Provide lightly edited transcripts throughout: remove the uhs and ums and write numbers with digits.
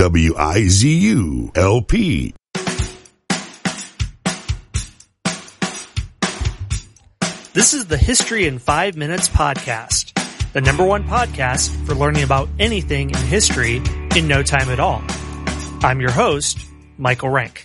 WIZU-LP. This is the History in 5 Minutes podcast, the #1 podcast for learning about anything in history in no time at all. I'm your host, Michael Rank.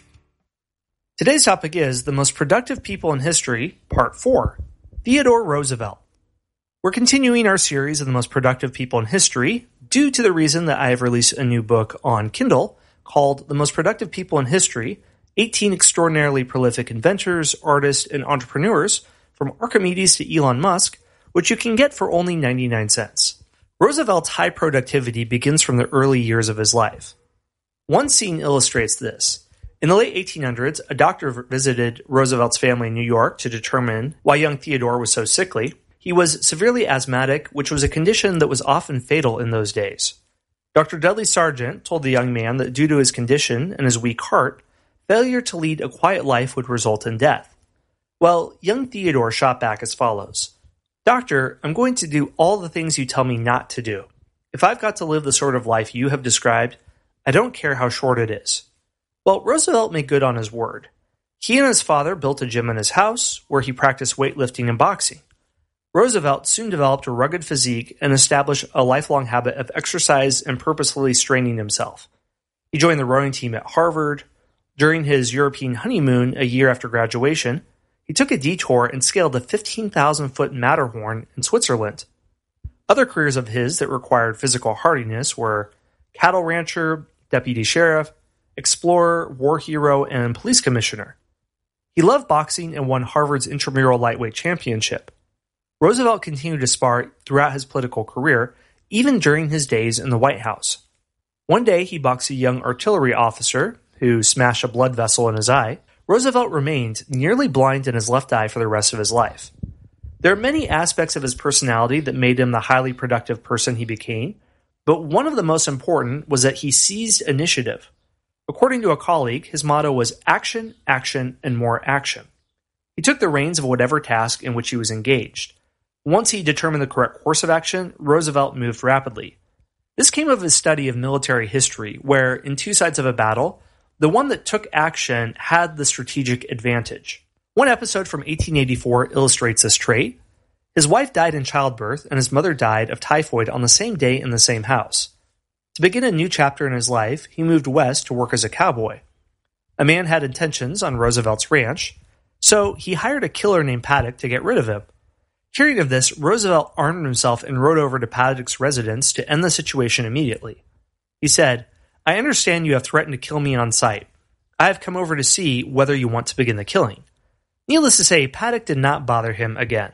Today's topic is the most productive people in history, Part 4, Theodore Roosevelt. We're continuing our series of the most productive people in history due to the reason that I have released a new book on Kindle called The Most Productive People in History, 18 Extraordinarily Prolific Inventors, Artists, and Entrepreneurs from Archimedes to Elon Musk, which you can get for only 99 cents. Roosevelt's high productivity begins from the early years of his life. One scene illustrates this. In the late 1800s, a doctor visited Roosevelt's family in New York to determine why young Theodore was so sickly. He was severely asthmatic, which was a condition that was often fatal in those days. Dr. Dudley Sargent told the young man that due to his condition and his weak heart, failure to lead a quiet life would result in death. Well, young Theodore shot back as follows. Doctor, I'm going to do all the things you tell me not to do. If I've got to live the sort of life you have described, I don't care how short it is. Well, Roosevelt made good on his word. He and his father built a gym in his house where he practiced weightlifting and boxing. Roosevelt soon developed a rugged physique and established a lifelong habit of exercise and purposefully straining himself. He joined the rowing team at Harvard. During his European honeymoon a year after graduation, he took a detour and scaled the 15,000-foot Matterhorn in Switzerland. Other careers of his that required physical hardiness were cattle rancher, deputy sheriff, explorer, war hero, and police commissioner. He loved boxing and won Harvard's intramural lightweight championship. Roosevelt continued to spar throughout his political career, even during his days in the White House. One day, he boxed a young artillery officer who smashed a blood vessel in his eye. Roosevelt remained nearly blind in his left eye for the rest of his life. There are many aspects of his personality that made him the highly productive person he became, but one of the most important was that he seized initiative. According to a colleague, his motto was action, action, and more action. He took the reins of whatever task in which he was engaged. Once he determined the correct course of action, Roosevelt moved rapidly. This came of his study of military history, where, in two sides of a battle, the one that took action had the strategic advantage. One episode from 1884 illustrates this trait. His wife died in childbirth, and his mother died of typhoid on the same day in the same house. To begin a new chapter in his life, he moved west to work as a cowboy. A man had intentions on Roosevelt's ranch, so he hired a killer named Paddock to get rid of him. Hearing of this, Roosevelt armed himself and rode over to Paddock's residence to end the situation immediately. He said, I understand you have threatened to kill me on sight. I have come over to see whether you want to begin the killing. Needless to say, Paddock did not bother him again.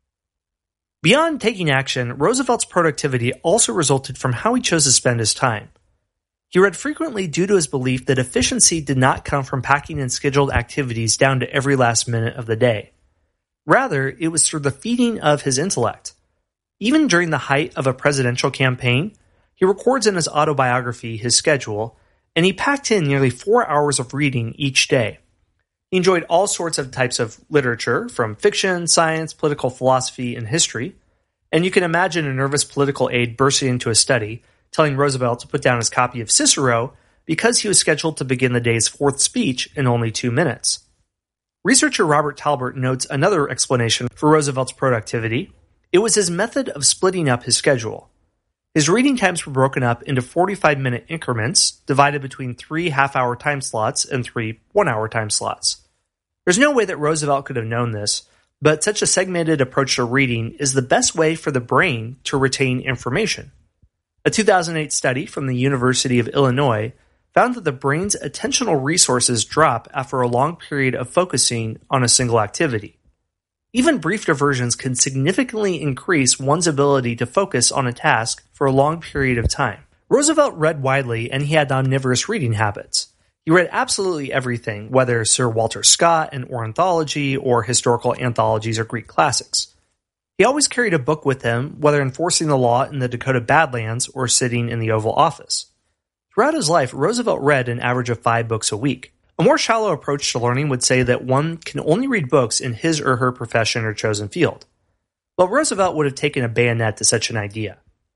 Beyond taking action, Roosevelt's productivity also resulted from how he chose to spend his time. He read frequently due to his belief that efficiency did not come from packing in scheduled activities down to every last minute of the day. Rather, it was through the feeding of his intellect. Even during the height of a presidential campaign, he records in his autobiography his schedule, and he packed in nearly 4 hours of reading each day. He enjoyed all sorts of types of literature, from fiction, science, political philosophy, and history, and you can imagine a nervous political aide bursting into a study, telling Roosevelt to put down his copy of Cicero because he was scheduled to begin the day's fourth speech in only 2 minutes. Researcher Robert Talbert notes another explanation for Roosevelt's productivity. It was his method of splitting up his schedule. His reading times were broken up into 45-minute increments, divided between 3 half-hour time slots and 3 one-hour time slots. There's no way that Roosevelt could have known this, but such a segmented approach to reading is the best way for the brain to retain information. A 2008 study from the University of Illinois found that the brain's attentional resources drop after a long period of focusing on a single activity. Even brief diversions can significantly increase one's ability to focus on a task for a long period of time. Roosevelt read widely, and he had omnivorous reading habits. He read absolutely everything, whether Sir Walter Scott and ornithology or historical anthologies or Greek classics. He always carried a book with him, whether enforcing the law in the Dakota Badlands or sitting in the Oval Office. Throughout his life, Roosevelt read an average of 5 books a week. A more shallow approach to learning would say that one can only read books in his or her profession or chosen field. Well, Roosevelt would have taken a bayonet to such an idea.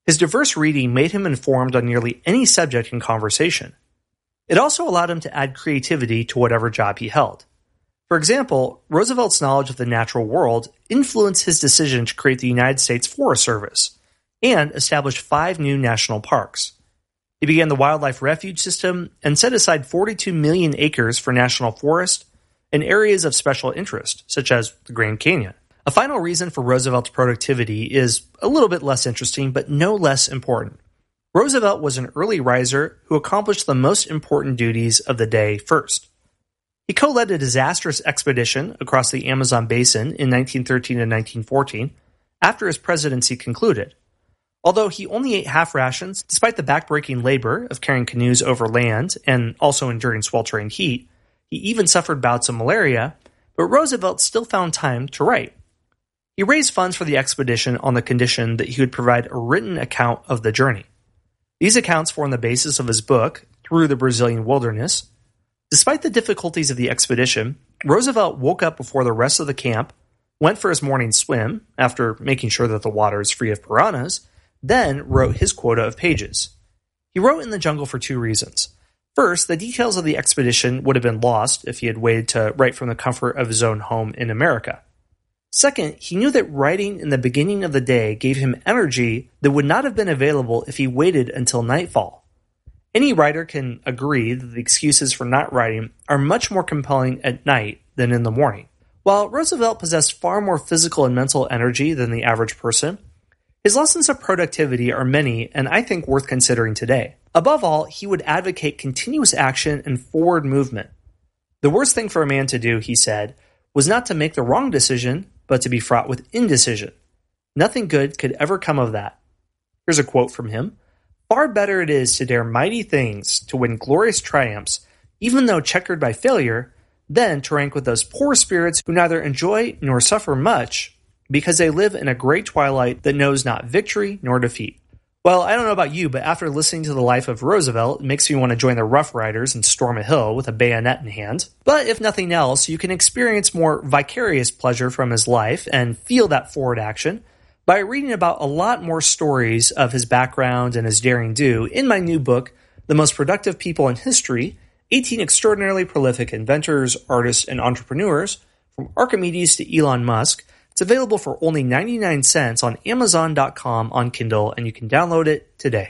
His diverse reading made him informed on nearly any subject in conversation. It also allowed him to add creativity to whatever job he held. For example, Roosevelt's knowledge of the natural world influenced his decision to create the United States Forest Service and established 5 new national parks. He began the wildlife refuge system and set aside 42 million acres for national forest and areas of special interest, such as the Grand Canyon. A final reason for Roosevelt's productivity is a little bit less interesting, but no less important. Roosevelt was an early riser who accomplished the most important duties of the day first. He co-led a disastrous expedition across the Amazon basin in 1913 and 1914 after his presidency concluded. Although he only ate half rations, despite the backbreaking labor of carrying canoes over land and also enduring sweltering heat, he even suffered bouts of malaria, but Roosevelt still found time to write. He raised funds for the expedition on the condition that he would provide a written account of the journey. These accounts form the basis of his book, Through the Brazilian Wilderness. Despite the difficulties of the expedition, Roosevelt woke up before the rest of the camp, went for his morning swim, after making sure that the water is free of piranhas, then wrote his quota of pages. He wrote in the jungle for 2 reasons. First, the details of the expedition would have been lost if he had waited to write from the comfort of his own home in America. Second, he knew that writing in the beginning of the day gave him energy that would not have been available if he waited until nightfall. Any writer can agree that the excuses for not writing are much more compelling at night than in the morning. While Roosevelt possessed far more physical and mental energy than the average person, his lessons of productivity are many and I think worth considering today. Above all, he would advocate continuous action and forward movement. The worst thing for a man to do, he said, was not to make the wrong decision, but to be fraught with indecision. Nothing good could ever come of that. Here's a quote from him. Far better it is to dare mighty things, to win glorious triumphs, even though checkered by failure, than to rank with those poor spirits who neither enjoy nor suffer much, because they live in a great twilight that knows not victory nor defeat. Well, I don't know about you, but after listening to the life of Roosevelt, it makes me want to join the Rough Riders and storm a hill with a bayonet in hand. But if nothing else, you can experience more vicarious pleasure from his life and feel that forward action by reading about a lot more stories of his background and his daring do in my new book, The Most Productive People in History, 18 Extraordinarily Prolific Inventors, Artists, and Entrepreneurs, from Archimedes to Elon Musk. It's available for only 99 cents on Amazon.com on Kindle, and you can download it today.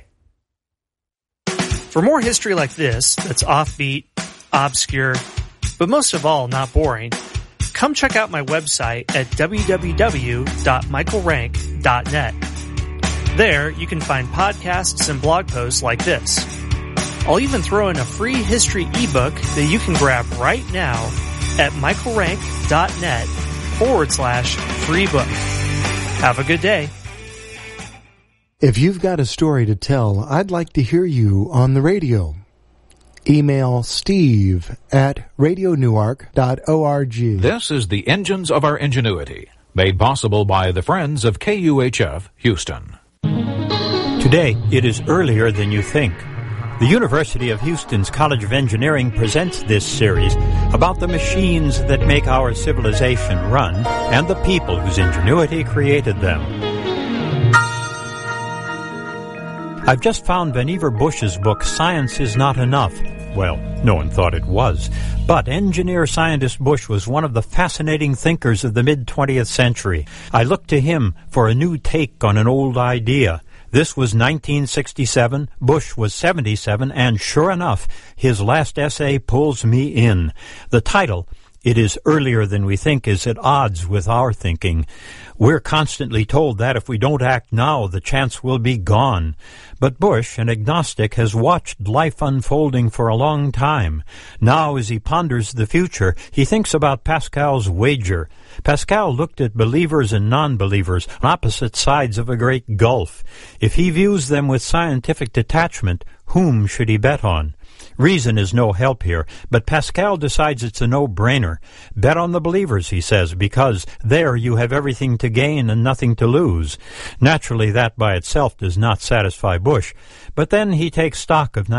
For more history like this, that's offbeat, obscure, but most of all, not boring, come check out my website at www.michaelrank.net. There, you can find podcasts and blog posts like this. I'll even throw in a free history ebook that you can grab right now at michaelrank.net/free book. Have a good day. If you've got a story to tell, I'd like to hear you on the radio. Email steve@radionewark.org. This is the Engines of Our Ingenuity, made possible by the Friends of KUHF Houston. Today, it is earlier than you think. The University of Houston's College of Engineering presents this series about the machines that make our civilization run and the people whose ingenuity created them. I've just found Vannevar Bush's book, Science is Not Enough. Well, no one thought it was. But engineer-scientist Bush was one of the fascinating thinkers of the mid-20th century. I looked to him for a new take on an old idea. This was 1967, Bush was 77, and sure enough, his last essay pulls me in. The title, It is Earlier Than We Think, is at odds with our thinking. We're constantly told that if we don't act now, the chance will be gone. But Bush, an agnostic, has watched life unfolding for a long time. Now, as he ponders the future, he thinks about Pascal's wager. Pascal looked at believers and non-believers, on opposite sides of a great gulf. If he views them with scientific detachment, whom should he bet on? Reason is no help here, but Pascal decides it's a no-brainer. Bet on the believers, he says, because there you have everything to gain and nothing to lose. Naturally, that by itself does not satisfy Bush. But then he takes stock of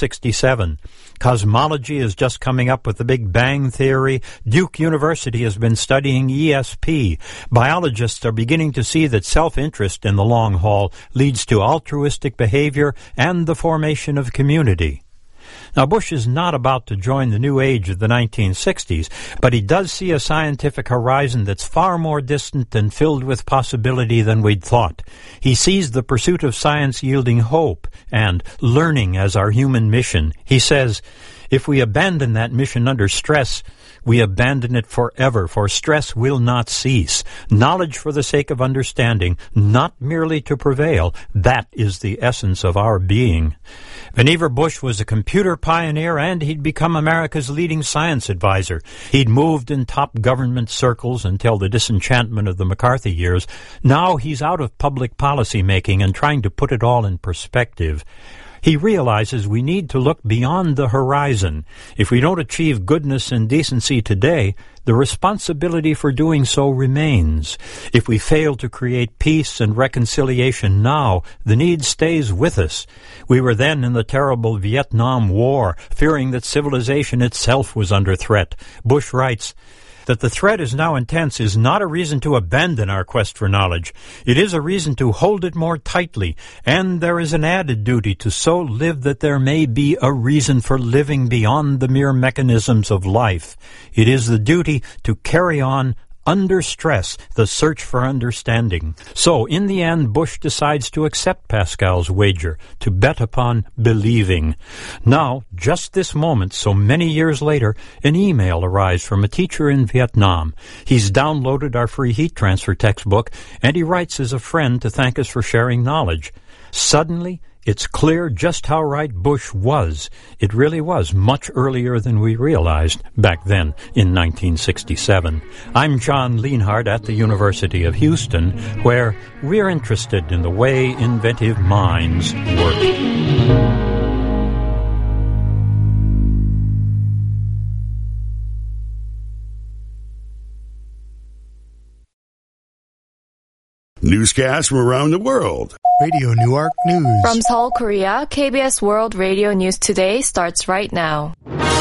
1967. Cosmology is just coming up with the Big Bang Theory. Duke University has been studying ESP. Biologists are beginning to see that self-interest in the long haul leads to altruistic behavior and the formation of community. Now, Bush is not about to join the new age of the 1960s, but he does see a scientific horizon that's far more distant and filled with possibility than we'd thought. He sees the pursuit of science yielding hope and learning as our human mission. He says, if we abandon that mission under stress, we abandon it forever, for stress will not cease. Knowledge for the sake of understanding, not merely to prevail, that is the essence of our being. Vannevar Bush was a computer pioneer, and he'd become America's leading science advisor. He'd moved in top government circles until the disenchantment of the McCarthy years. Now he's out of public policy making and trying to put it all in perspective. He realizes we need to look beyond the horizon. If we don't achieve goodness and decency today, the responsibility for doing so remains. If we fail to create peace and reconciliation now, the need stays with us. We were then in the terrible Vietnam War, fearing that civilization itself was under threat. Bush writes, that the threat is now intense is not a reason to abandon our quest for knowledge. It is a reason to hold it more tightly, and there is an added duty to so live that there may be a reason for living beyond the mere mechanisms of life. It is the duty to carry on under stress, the search for understanding. So, in the end, Bush decides to accept Pascal's wager, to bet upon believing. Now, just this moment, so many years later, an email arrives from a teacher in Vietnam. He's downloaded our free heat transfer textbook, and he writes as a friend to thank us for sharing knowledge. Suddenly, it's clear just how right Bush was. It really was much earlier than we realized back then in 1967. I'm John Lienhardt at the University of Houston, where we're interested in the way inventive minds work. Newscasts from around the world. Radio Newark News. From Seoul, Korea, KBS World Radio News Today starts right now.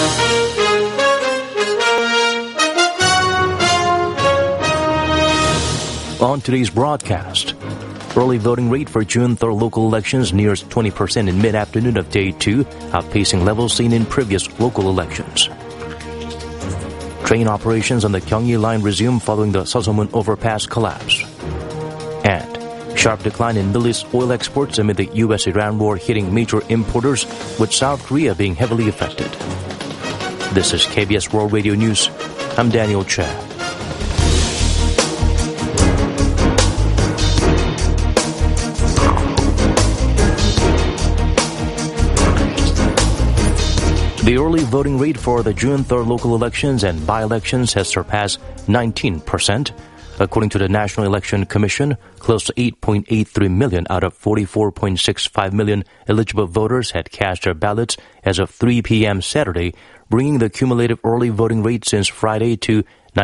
On today's broadcast, early voting rate for June 3rd local elections nears 20% in mid-afternoon of Day 2, outpacing levels seen in previous local elections. Train operations on the Gyeonggi Line resume following the Seosomun overpass collapse. And sharp decline in Middle East oil exports amid the U.S.-Iran war hitting major importers, with South Korea being heavily affected. This is KBS World Radio News. I'm Daniel Chad. The early voting rate for the June 3rd local elections and by-elections has surpassed 19%. According to the National Election Commission, close to 8.83 million out of 44.65 million eligible voters had cast their ballots as of 3 p.m. Saturday, bringing the cumulative early voting rate since Friday to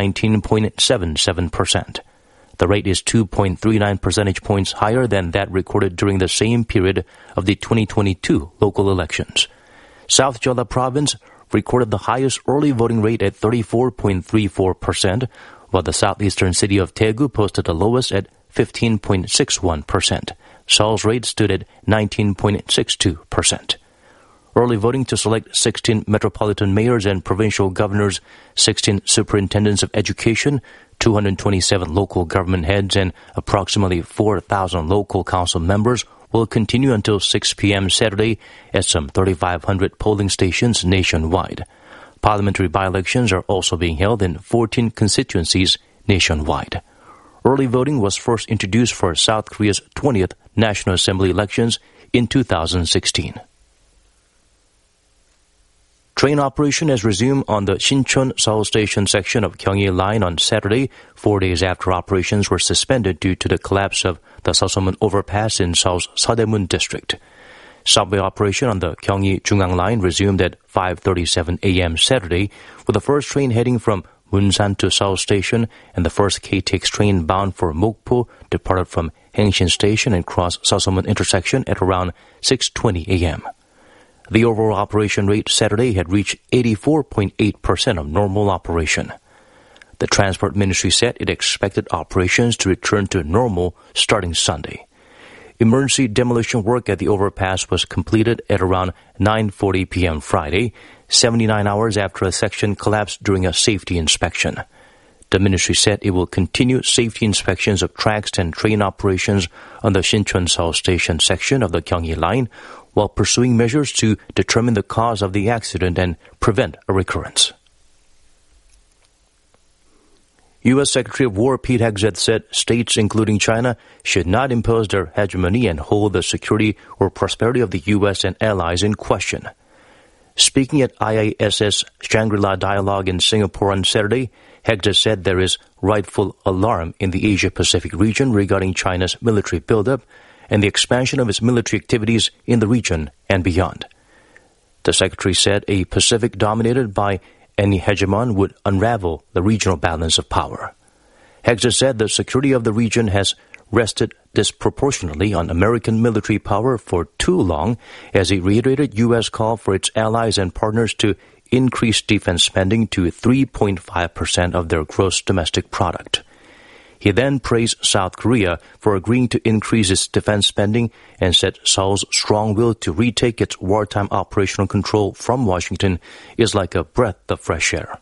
19.77%. The rate is 2.39 percentage points higher than that recorded during the same period of the 2022 local elections. South Jeolla Province recorded the highest early voting rate at 34.34%, while the southeastern city of Daegu posted the lowest at 15.61%. Seoul's rate stood at 19.62%. Early voting to select 16 metropolitan mayors and provincial governors, 16 superintendents of education, 227 local government heads, and approximately 4,000 local council members will continue until 6 p.m. Saturday at some 3,500 polling stations nationwide. Parliamentary by-elections are also being held in 14 constituencies nationwide. Early voting was first introduced for South Korea's 20th National Assembly elections in 2016. Train operation has resumed on the Sinchon-Seoul Station section of Gyeonggi Line on Saturday, 4 days after operations were suspended due to the collapse of the Seosomun overpass in Seoul's Seodaemun district. Subway operation on the Gyeonggi-Jungang Line resumed at 5:37 a.m. Saturday, with the first train heading from Munsan to Seoul Station and the first KTX train bound for Mokpo departed from Hangshin Station and crossed Seosomun intersection at around 6:20 a.m. The overall operation rate Saturday had reached 84.8% of normal operation. The Transport Ministry said it expected operations to return to normal starting Sunday. Emergency demolition work at the overpass was completed at around 9:40 p.m. Friday, 79 hours after a section collapsed during a safety inspection. The ministry said it will continue safety inspections of tracks and train operations on the Shincheon-Seoul Station section of the Gyeonggi Line while pursuing measures to determine the cause of the accident and prevent a recurrence. U.S. Secretary of War Pete Hegseth said states, including China, should not impose their hegemony and hold the security or prosperity of the U.S. and allies in question. Speaking at IISS Shangri-La Dialogue in Singapore on Saturday, Hegseth said there is rightful alarm in the Asia-Pacific region regarding China's military buildup and the expansion of its military activities in the region and beyond. The Secretary said a Pacific dominated by any hegemon would unravel the regional balance of power. Hegseth said the security of the region has rested disproportionately on American military power for too long, as he reiterated U.S. call for its allies and partners to increase defense spending to 3.5% of their gross domestic product. He then praised South Korea for agreeing to increase its defense spending and said Seoul's strong will to retake its wartime operational control from Washington is like a breath of fresh air.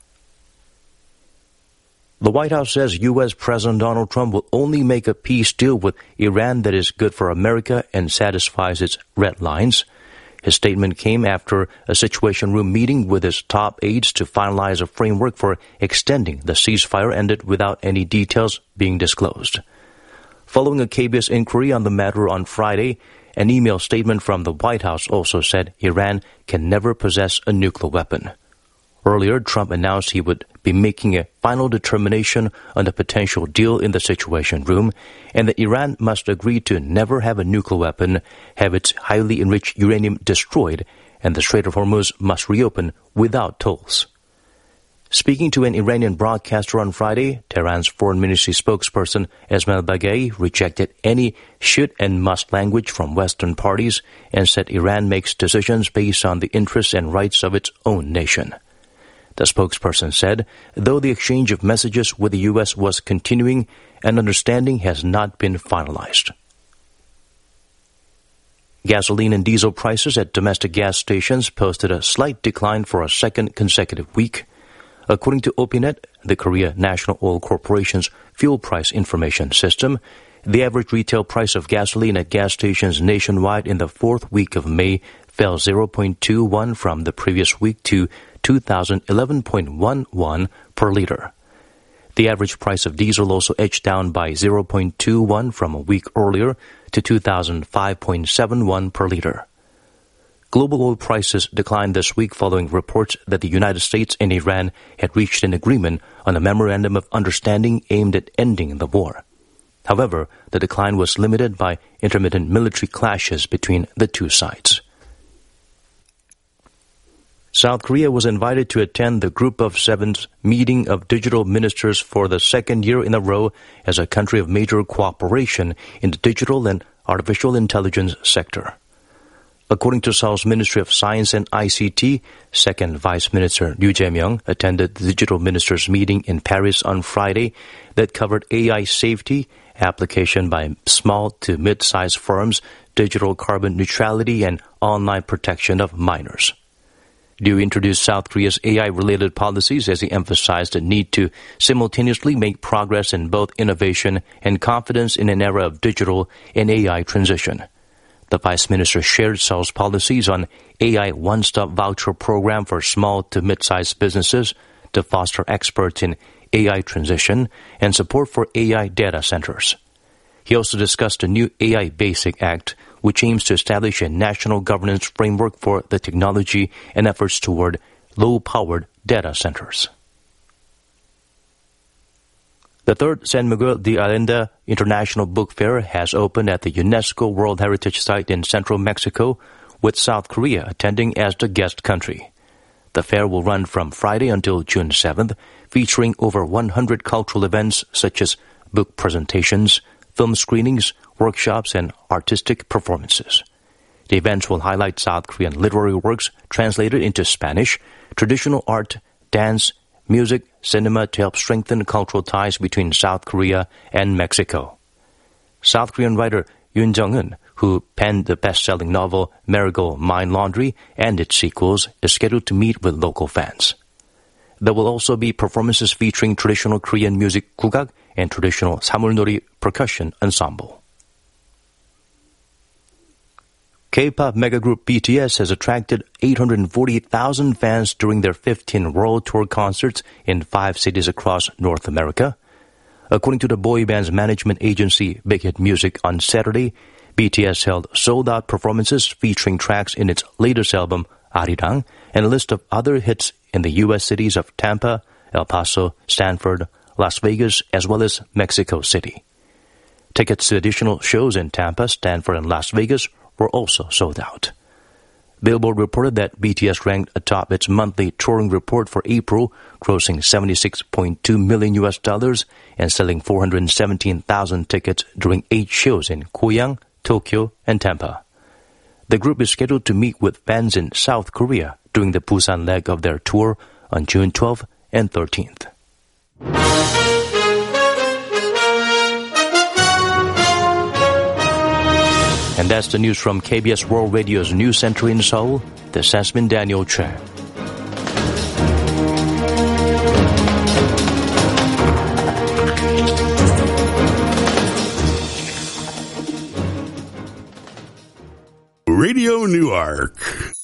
The White House says U.S. President Donald Trump will only make a peace deal with Iran that is good for America and satisfies its red lines. His statement came after a Situation Room meeting with his top aides to finalize a framework for extending the ceasefire ended without any details being disclosed. Following a KBS inquiry on the matter on Friday, an email statement from the White House also said Iran can never possess a nuclear weapon. Earlier, Trump announced he would be making a final determination on the potential deal in the Situation Room and that Iran must agree to never have a nuclear weapon, have its highly enriched uranium destroyed, and the Strait of Hormuz must reopen without tolls. Speaking to an Iranian broadcaster on Friday, Tehran's foreign ministry spokesperson Esmail Baghei rejected any should and must language from Western parties and said Iran makes decisions based on the interests and rights of its own nation. The spokesperson said, though the exchange of messages with the U.S. was continuing, an understanding has not been finalized. Gasoline and diesel prices at domestic gas stations posted a slight decline for a second consecutive week. According to Opinet, the Korea National Oil Corporation's fuel price information system, the average retail price of gasoline at gas stations nationwide in the fourth week of May fell 0.21 from the previous week to 2011.11 per liter. The average price of diesel also edged down by 0.21 from a week earlier to 2005.71 per liter. Global oil prices declined this week following reports that the United States and Iran had reached an agreement on a memorandum of understanding aimed at ending the war. However, the decline was limited by intermittent military clashes between the two sides. South Korea was invited to attend the Group of Seven's meeting of digital ministers for the second year in a row as a country of major cooperation in the digital and artificial intelligence sector. According to Seoul's Ministry of Science and ICT, Second Vice Minister Ryu Jae-myung attended the digital ministers meeting in Paris on Friday that covered AI safety, application by small to mid-sized firms, digital carbon neutrality, and online protection of minors. Ryu introduced South Korea's AI-related policies as he emphasized the need to simultaneously make progress in both innovation and confidence in an era of digital and AI transition. The Vice Minister shared Seoul's policies on AI one-stop voucher program for small to mid-sized businesses to foster experts in AI transition and support for AI data centers. He also discussed a new AI Basic Act, which aims to establish a national governance framework for the technology and efforts toward low-powered data centers. The third San Miguel de Allende International Book Fair has opened at the UNESCO World Heritage Site in central Mexico, with South Korea attending as the guest country. The fair will run from Friday until June 7th, featuring over 100 cultural events such as book presentations, film screenings, workshops, and artistic performances. The events will highlight South Korean literary works translated into Spanish, traditional art, dance, music, cinema to help strengthen cultural ties between South Korea and Mexico. South Korean writer Yoon Jung-eun, who penned the best-selling novel Marigold Mind Laundry and its sequels, is scheduled to meet with local fans. There will also be performances featuring traditional Korean music gugak and traditional samulnori percussion ensemble. K-pop megagroup BTS has attracted 840,000 fans during their 15 world tour concerts in 5 cities across North America. According to the boy band's management agency Big Hit Music on Saturday, BTS held sold-out performances featuring tracks in its latest album, Arirang, and a list of other hits in the U.S. cities of Tampa, El Paso, Stanford, Las Vegas, as well as Mexico City. Tickets to additional shows in Tampa, Stanford, and Las Vegas were also sold out. Billboard reported that BTS ranked atop its monthly touring report for April, grossing $76.2 million and selling 417,000 tickets during 8 shows in Goyang, Tokyo, and Tampa. The group is scheduled to meet with fans in South Korea during the Busan leg of their tour on June 12th and 13th. And that's the news from KBS World Radio's News Center in Seoul. This has been Daniel Choi. Radio Newark.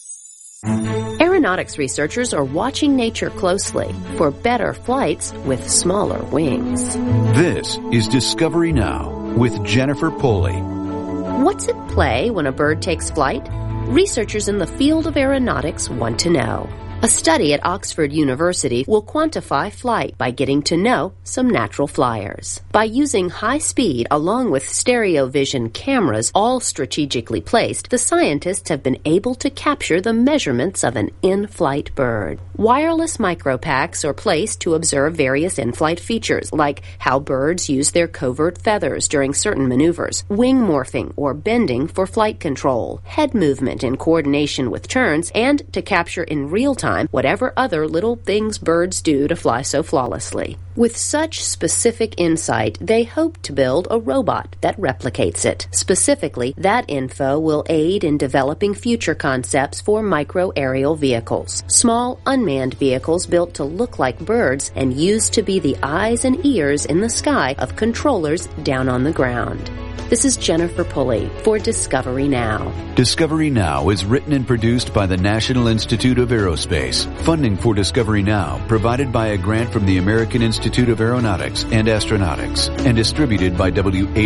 Aeronautics researchers are watching nature closely for better flights with smaller wings. This is Discovery Now with Jennifer Pulley. What's at play when a bird takes flight? Researchers in the field of aeronautics want to know. A study at Oxford University will quantify flight by getting to know some natural flyers. By using high speed along with stereo vision cameras all strategically placed, the scientists have been able to capture the measurements of an in-flight bird. Wireless micropacks are placed to observe various in-flight features, like how birds use their covert feathers during certain maneuvers, wing morphing or bending for flight control, head movement in coordination with turns, and to capture in real time whatever other little things birds do to fly so flawlessly. With such specific insight, they hope to build a robot that replicates it. Specifically, that info will aid in developing future concepts for micro-aerial vehicles, small unmanned vehicles built to look like birds and used to be the eyes and ears in the sky of controllers down on the ground. This is Jennifer Pulley for Discovery Now. Discovery Now is written and produced by the National Institute of Aerospace. Funding for Discovery Now provided by a grant from the American Institute of Aeronautics and Astronautics and distributed by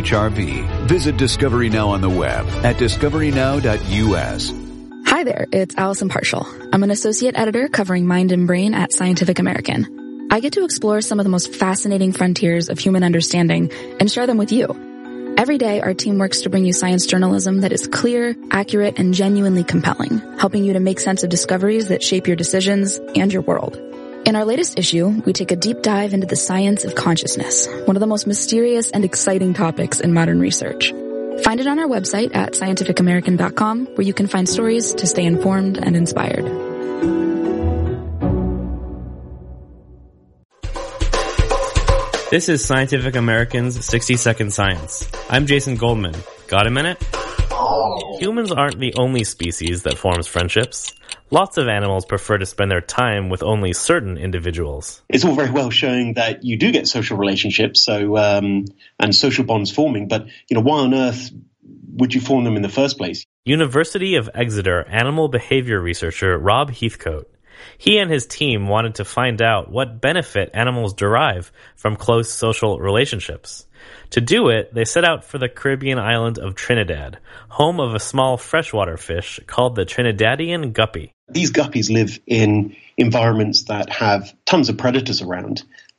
WHRV. Visit Discovery Now on the web at discoverynow.us. Hi there, it's Allison Partial. I'm an associate editor covering mind and brain at Scientific American. I get to explore some of the most fascinating frontiers of human understanding and share them with you. Every day, our team works to bring you science journalism that is clear, accurate, and genuinely compelling, helping you to make sense of discoveries that shape your decisions and your world. In our latest issue, we take a deep dive into the science of consciousness, one of the most mysterious and exciting topics in modern research. Find it on our website at scientificamerican.com, where you can find stories to stay informed and inspired. This is Scientific American's 60-Second Science. I'm Jason Goldman. Got a minute? Humans aren't the only species that forms friendships. Lots of animals prefer to spend their time with only certain individuals. It's all very well showing that you do get social relationships, and social bonds forming, but why on earth would you form them in the first place? University of Exeter animal behavior researcher Rob Heathcote. He and his team wanted to find out what benefit animals derive from close social relationships. To do it, they set out for the Caribbean island of Trinidad, home of a small freshwater fish called the Trinidadian guppy. These guppies live in environments that have tons of predators around.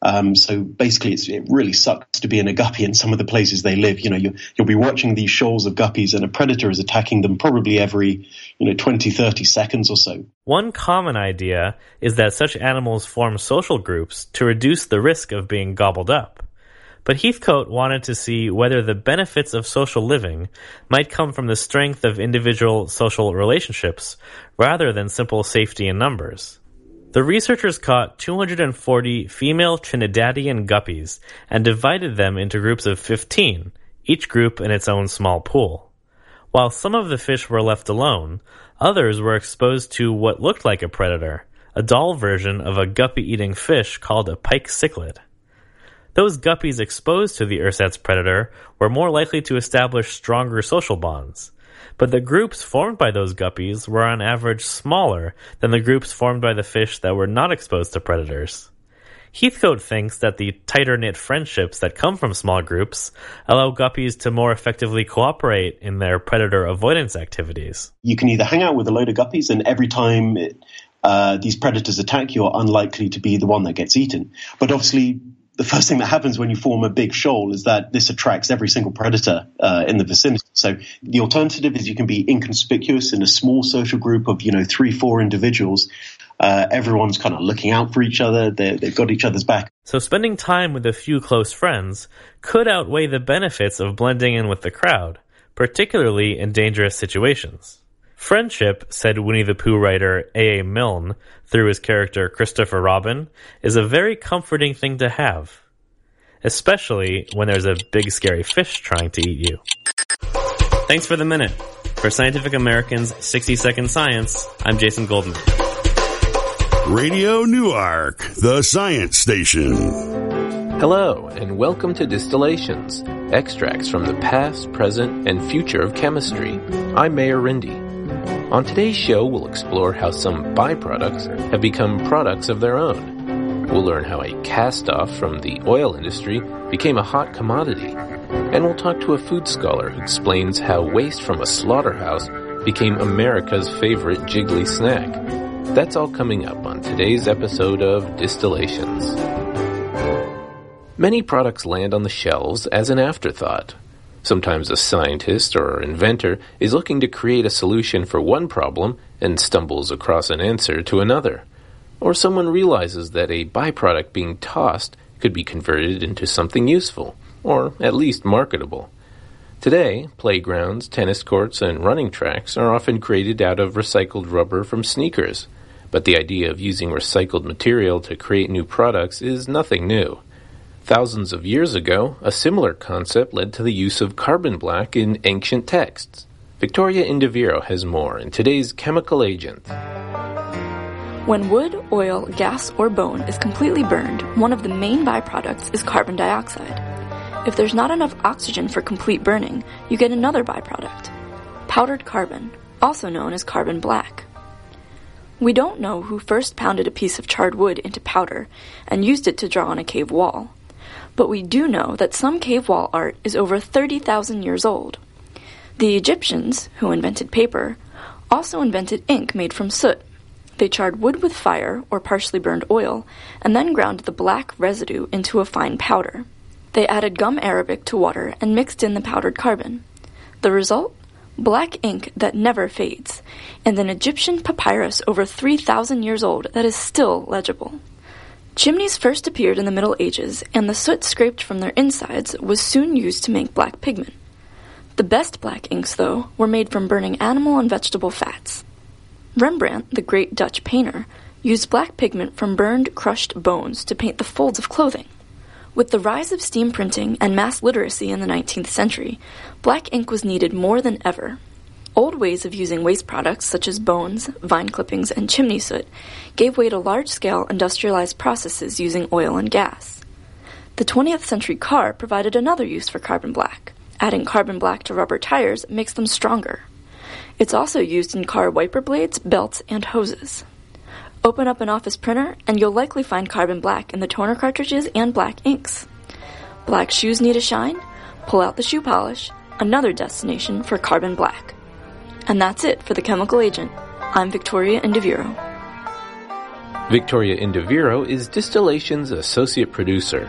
So basically, it really sucks to be in a guppy in some of the places they live. You'll be watching these shoals of guppies, and a predator is attacking them probably every 20, 30 seconds or so. One common idea is that such animals form social groups to reduce the risk of being gobbled up. But Heathcote wanted to see whether the benefits of social living might come from the strength of individual social relationships rather than simple safety in numbers. The researchers caught 240 female Trinidadian guppies and divided them into groups of 15, each group in its own small pool. While some of the fish were left alone, others were exposed to what looked like a predator, a doll version of a guppy-eating fish called a pike cichlid. Those guppies exposed to the ersatz predator were more likely to establish stronger social bonds, but the groups formed by those guppies were on average smaller than the groups formed by the fish that were not exposed to predators. Heathcote thinks that the tighter-knit friendships that come from small groups allow guppies to more effectively cooperate in their predator avoidance activities. You can either hang out with a load of guppies, and every time these predators attack, you're unlikely to be the one that gets eaten. But obviously, the first thing that happens when you form a big shoal is that this attracts every single predator in the vicinity. So the alternative is you can be inconspicuous in a small social group of 3-4 individuals. Everyone's kind of looking out for each other. They've got each other's back. So spending time with a few close friends could outweigh the benefits of blending in with the crowd, particularly in dangerous situations. Friendship, said Winnie the Pooh writer A.A. Milne through his character Christopher Robin, is a very comforting thing to have, especially when there's a big scary fish trying to eat you. Thanks for the minute. For Scientific American's 60-Second Science, I'm Jason Goldman. Radio Newark, the science station. Hello, and welcome to Distillations, extracts from the past, present, and future of chemistry. I'm Mayor Rindy. On today's show, we'll explore how some byproducts have become products of their own. We'll learn how a cast-off from the oil industry became a hot commodity. And we'll talk to a food scholar who explains how waste from a slaughterhouse became America's favorite jiggly snack. That's all coming up on today's episode of Distillations. Many products land on the shelves as an afterthought. Sometimes a scientist or inventor is looking to create a solution for one problem and stumbles across an answer to another. Or someone realizes that a byproduct being tossed could be converted into something useful, or at least marketable. Today, playgrounds, tennis courts, and running tracks are often created out of recycled rubber from sneakers. But the idea of using recycled material to create new products is nothing new. Thousands of years ago, a similar concept led to the use of carbon black in ancient texts. Victoria Indiviro has more in today's Chemical Agent. When wood, oil, gas, or bone is completely burned, one of the main byproducts is carbon dioxide. If there's not enough oxygen for complete burning, you get another byproduct, powdered carbon, also known as carbon black. We don't know who first pounded a piece of charred wood into powder and used it to draw on a cave wall. But we do know that some cave wall art is over 30,000 years old. The Egyptians, who invented paper, also invented ink made from soot. They charred wood with fire or partially burned oil, and then ground the black residue into a fine powder. They added gum arabic to water and mixed in the powdered carbon. The result? Black ink that never fades, and an Egyptian papyrus over 3,000 years old that is still legible. Chimneys first appeared in the Middle Ages, and the soot scraped from their insides was soon used to make black pigment. The best black inks, though, were made from burning animal and vegetable fats. Rembrandt, the great Dutch painter, used black pigment from burned, crushed bones to paint the folds of clothing. With the rise of steam printing and mass literacy in the 19th century, black ink was needed more than ever. Old ways of using waste products such as bones, vine clippings, and chimney soot gave way to large-scale industrialized processes using oil and gas. The 20th century car provided another use for carbon black. Adding carbon black to rubber tires makes them stronger. It's also used in car wiper blades, belts, and hoses. Open up an office printer, and you'll likely find carbon black in the toner cartridges and black inks. Black shoes need a shine? Pull out the shoe polish, another destination for carbon black. And that's it for the Chemical Agent. I'm Victoria Indiviro. Victoria Indiviro is Distillation's associate producer.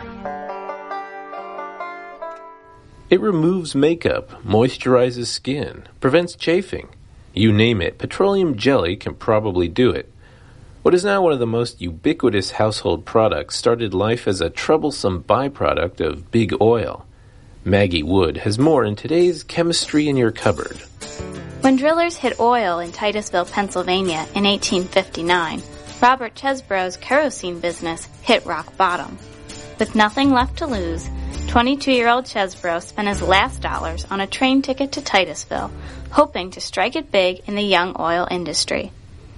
It removes makeup, moisturizes skin, prevents chafing. You name it, petroleum jelly can probably do it. What is now one of the most ubiquitous household products started life as a troublesome byproduct of big oil. Maggie Wood has more in today's Chemistry in Your Cupboard. When drillers hit oil in Titusville, Pennsylvania in 1859, Robert Chesbrough's kerosene business hit rock bottom. With nothing left to lose, 22-year-old Chesbrough spent his last dollars on a train ticket to Titusville, hoping to strike it big in the young oil industry.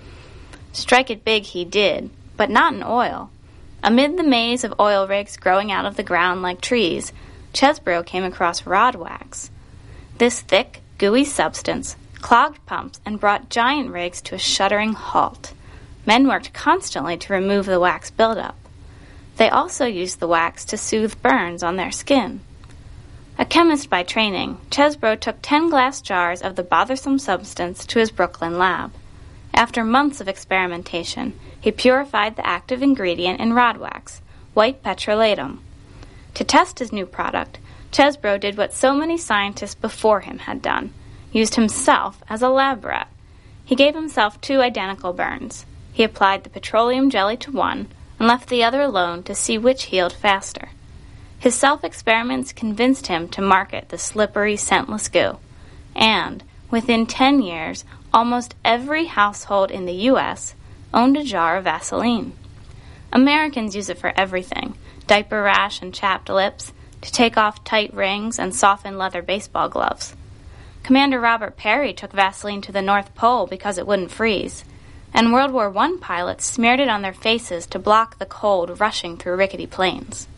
Strike it big he did, but not in oil. Amid the maze of oil rigs growing out of the ground like trees, Chesbrough came across rod wax. This thick, gooey substance clogged pumps and brought giant rigs to a shuddering halt. Men worked constantly to remove the wax buildup. They also used the wax to soothe burns on their skin. A chemist by training, Chesbrough took 10 glass jars of the bothersome substance to his Brooklyn lab. After months of experimentation, he purified the active ingredient in rod wax, white petrolatum. To test his new product, Chesbrough did what so many scientists before him had done, used himself as a lab rat. He gave himself 2 identical burns. He applied the petroleum jelly to one and left the other alone to see which healed faster. His self-experiments convinced him to market the slippery, scentless goo. And, within 10 years, almost every household in the U.S. owned a jar of Vaseline. Americans use it for everything: diaper rash and chapped lips, to take off tight rings and soften leather baseball gloves. Commander Robert Peary took Vaseline to the North Pole because it wouldn't freeze. And World War I pilots smeared it on their faces to block the cold rushing through rickety planes.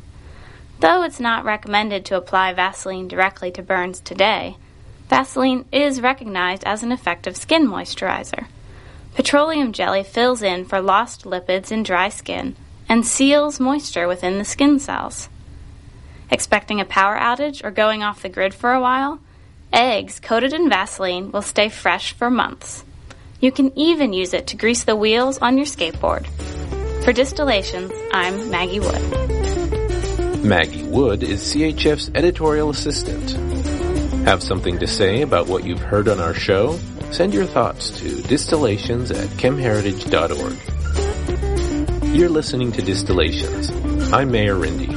Though it's not recommended to apply Vaseline directly to burns today, Vaseline is recognized as an effective skin moisturizer. Petroleum jelly fills in for lost lipids in dry skin and seals moisture within the skin cells. Expecting a power outage or going off the grid for a while? Eggs coated in Vaseline will stay fresh for months. You can even use it to grease the wheels on your skateboard. For Distillations, I'm Maggie Wood. Maggie Wood is CHF's editorial assistant. Have something to say about what you've heard on our show? Send your thoughts to distillations@chemheritage.org. You're listening to Distillations. I'm Mayor Rindy.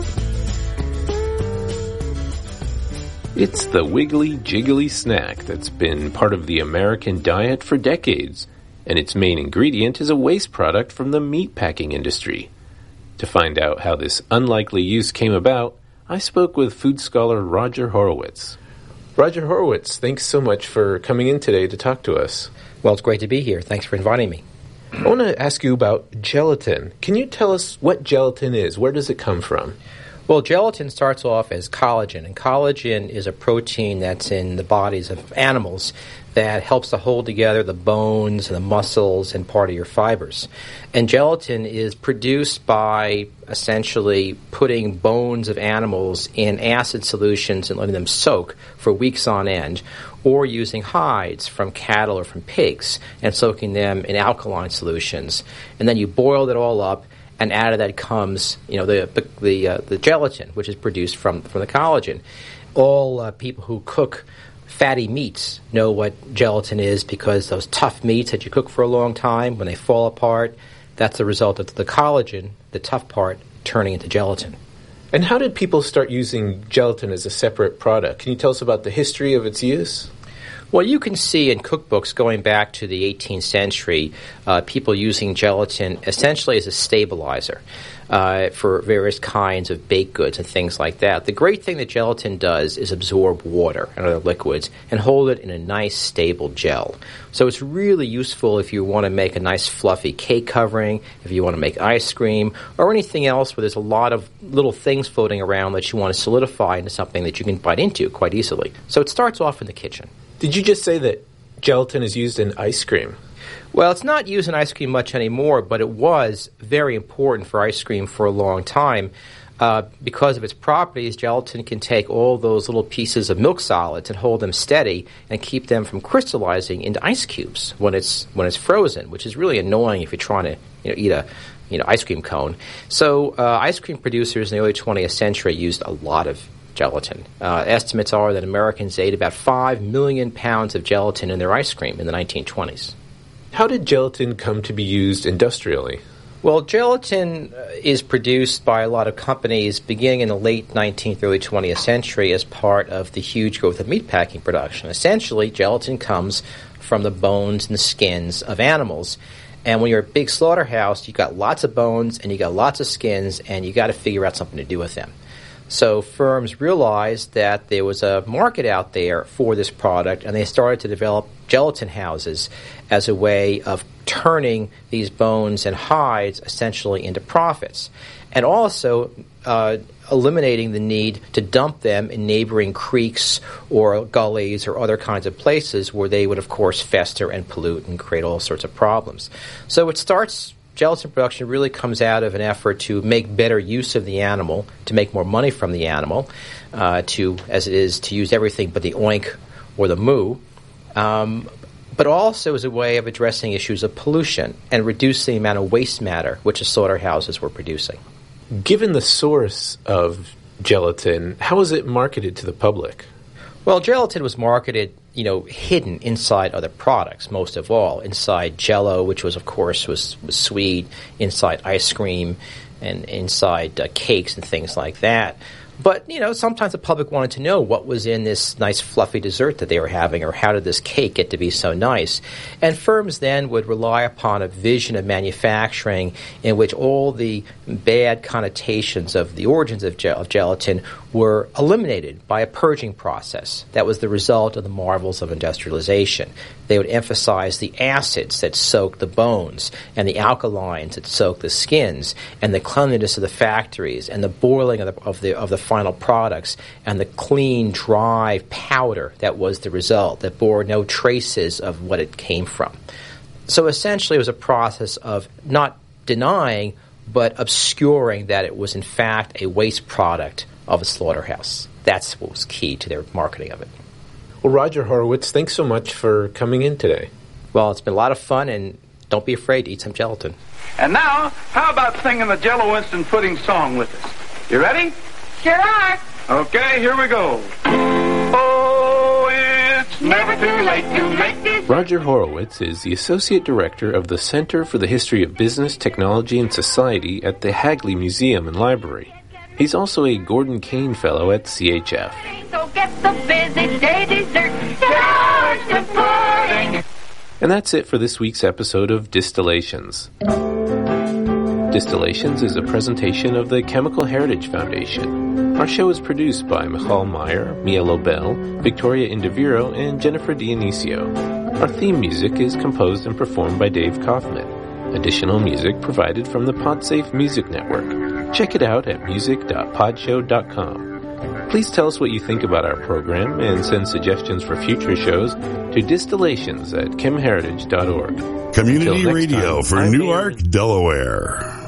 It's the wiggly, jiggly snack that's been part of the American diet for decades, and its main ingredient is a waste product from the meatpacking industry. To find out how this unlikely use came about, I spoke with food scholar Roger Horowitz. Roger Horowitz, thanks so much for coming in today to talk to us. Well, it's great to be here. Thanks for inviting me. I want to ask you about gelatin. Can you tell us what gelatin is? Where does it come from? Well, gelatin starts off as collagen, and collagen is a protein that's in the bodies of animals that helps to hold together the bones and the muscles and part of your fibers. And gelatin is produced by essentially putting bones of animals in acid solutions and letting them soak for weeks on end, or using hides from cattle or from pigs and soaking them in alkaline solutions. And then you boil it all up, and out of that comes, the gelatin, which is produced from the collagen. All people who cook fatty meats know what gelatin is, because those tough meats that you cook for a long time, when they fall apart, that's the result of the collagen, the tough part, turning into gelatin. And how did people start using gelatin as a separate product? Can you tell us about the history of its use? Well, you can see in cookbooks going back to the 18th century, people using gelatin essentially as a stabilizer for various kinds of baked goods and things like that. The great thing that gelatin does is absorb water and other liquids and hold it in a nice, stable gel. So it's really useful if you want to make a nice, fluffy cake covering, if you want to make ice cream, or anything else where there's a lot of little things floating around that you want to solidify into something that you can bite into quite easily. So it starts off in the kitchen. Did you just say that gelatin is used in ice cream? Well, it's not used in ice cream much anymore, but it was very important for ice cream for a long time. Because of its properties, gelatin can take all those little pieces of milk solids and hold them steady and keep them from crystallizing into ice cubes when it's frozen, which is really annoying if you're trying to eat a ice cream cone. So ice cream producers in the early 20th century used a lot of gelatin. Estimates are that Americans ate about 5 million pounds of gelatin in their ice cream in the 1920s. How did gelatin come to be used industrially? Well, gelatin is produced by a lot of companies beginning in the late 19th, early 20th century as part of the huge growth of meatpacking production. Essentially, gelatin comes from the bones and the skins of animals. And when you're a big slaughterhouse, you've got lots of bones and you got lots of skins, and you got to figure out something to do with them. So firms realized that there was a market out there for this product, and they started to develop gelatin houses as a way of turning these bones and hides essentially into profits, and also eliminating the need to dump them in neighboring creeks or gullies or other kinds of places where they would, of course, fester and pollute and create all sorts of problems. So gelatin production really comes out of an effort to make better use of the animal, to make more money from the animal, to use everything but the oink or the moo, but also as a way of addressing issues of pollution and reducing the amount of waste matter which the slaughterhouses were producing. Given the source of gelatin, how was it marketed to the public? Well, gelatin was marketed, hidden inside other products, most of all. Inside Jell-O, which was sweet, inside ice cream, and inside cakes and things like that. But, sometimes the public wanted to know what was in this nice fluffy dessert that they were having, or how did this cake get to be so nice. And firms then would rely upon a vision of manufacturing in which all the bad connotations of the origins of gelatin were eliminated by a purging process. That was the result of the marvels of industrialization. They would emphasize the acids that soak the bones and the alkalines that soak the skins, and the cleanliness of the factories, and the boiling of the final products, and the clean, dry powder that was the result, that bore no traces of what it came from. So essentially it was a process of not denying, but obscuring that it was in fact a waste product of a slaughterhouse. That's what was key to their marketing of it. Well, Roger Horowitz, thanks so much for coming in today. Well, it's been a lot of fun, and don't be afraid to eat some gelatin. And now, how about singing the Jell-O Instant Pudding song with us? You ready? Sure are. Okay, here we go. Oh, it's never too late to make this. Roger Horowitz is the Associate Director of the Center for the History of Business, Technology, and Society at the Hagley Museum and Library. He's also a Gordon Kane Fellow at CHF. So get the busy day dessert, Jell-O Instant Pudding. And that's it for this week's episode of Distillations. Distillations is a presentation of the Chemical Heritage Foundation. Our show is produced by Michal Meyer, Mia Lobel, Victoria Indiviro, and Jennifer Dionisio. Our theme music is composed and performed by Dave Kaufman. Additional music provided from the PodSafe Music Network. Check it out at music.podshow.com. Please tell us what you think about our program and send suggestions for future shows to distillations@chemheritage.org. Community Radio for Newark, Delaware.